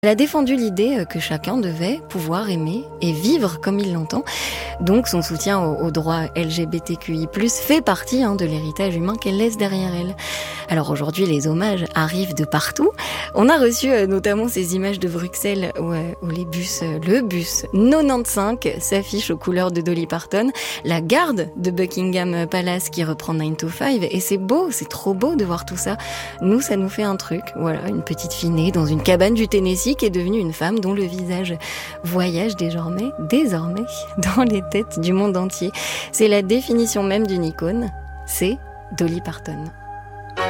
Elle a défendu l'idée que chacun devait pouvoir aimer et vivre comme il l'entend. Donc son soutien aux droits LGBTQI+, fait partie de l'héritage humain qu'elle laisse derrière elle. Alors aujourd'hui, les hommages arrivent de partout. On a reçu notamment ces images de Bruxelles où le bus 95 s'affiche aux couleurs de Dolly Parton, la garde de Buckingham Palace qui reprend 9 to 5, et c'est beau, c'est trop beau de voir tout ça. Nous, ça nous fait un truc, voilà, une petite finée dans une cabane du Tennessee qui est devenue une femme dont le visage voyage désormais dans les têtes du monde entier. C'est la définition même d'une icône, c'est Dolly Parton.